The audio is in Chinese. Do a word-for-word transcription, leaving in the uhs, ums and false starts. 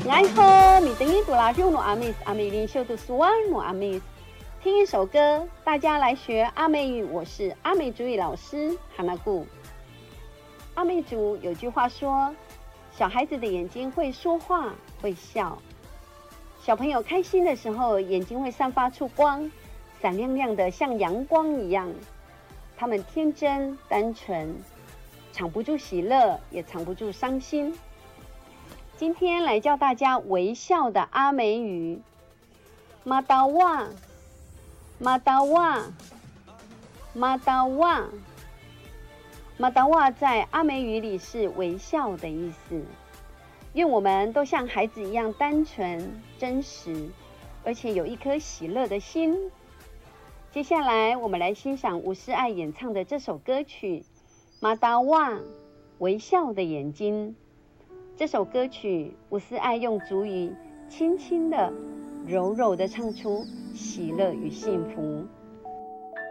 爱好米等于杜拉秀诺阿米斯阿美林秀杜苏瓦诺阿米斯，听一首歌，大家来学阿美语。我是阿美主语老师哈娜固。阿美族有句话说，小孩子的眼睛会说话，会笑。小朋友开心的时候，眼睛会散发出光，闪亮亮的，像阳光一样。他们天真单纯，藏不住喜乐，也藏不住伤心。今天来教大家微笑的阿美语，马达哇，马达哇，马达哇，马达哇在阿美语里是微笑的意思。愿我们都像孩子一样单纯、真实，而且有一颗喜乐的心。接下来，我们来欣赏吴思爱演唱的这首歌曲《马达哇微笑的眼睛》。这首歌曲，吴思爱用族语轻轻的、柔柔的唱出喜乐与幸福。